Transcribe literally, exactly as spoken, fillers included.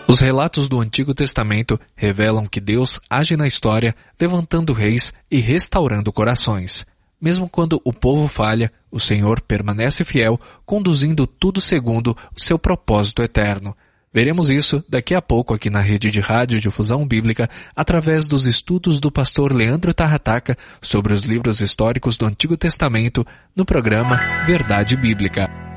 Os relatos do Antigo Testamento revelam que Deus age na história, levantando reis e restaurando corações. Mesmo quando o povo falha, o Senhor permanece fiel, conduzindo tudo segundo o seu propósito eterno. Veremos isso daqui a pouco aqui na Rede de Rádio Difusão Bíblica, através dos estudos do pastor Leandro Tarrataca sobre os livros históricos do Antigo Testamento, no programa Verdade Bíblica.